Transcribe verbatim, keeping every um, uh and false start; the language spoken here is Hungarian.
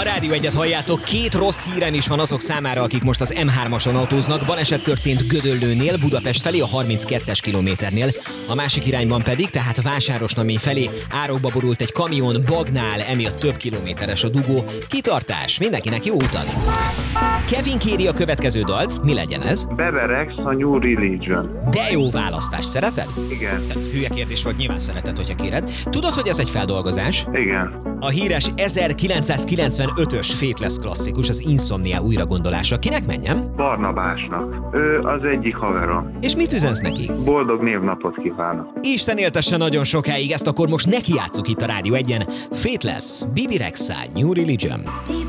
A Rádió Egyet halljátok, két rossz hírem is van azok számára, akik most az em hármason autóznak. Baleset történt Gödöllőnél, Budapest felé, a harminckettes kilométernél. A másik irányban pedig, tehát Vásárosnamény felé árokba borult egy kamion, bagnál, emiatt több kilométeres a dugó. Kitartás, mindenkinek jó utat! Kevin kéri a következő dalt, mi legyen ez? Bebe Rexha, a New Religion. De jó választás, szereted? Igen. Hülye kérdés volt, nyilván szereted, hogyha kéred. Tudod, hogy ez egy feldolgozás? Igen. A híres ezerkilencszázkilencvenötös Faithless klasszikus, az Insomnia újragondolása. Kinek menjem? Barnabásnak. Ő az egyik haverom. És mit üzensz neki? Boldog névnapot kívánok. Isten éltesse nagyon sokáig, ezt akkor most neki játsszuk itt a Rádió Egyen. Faithless, Bebe Rexha, New Religion.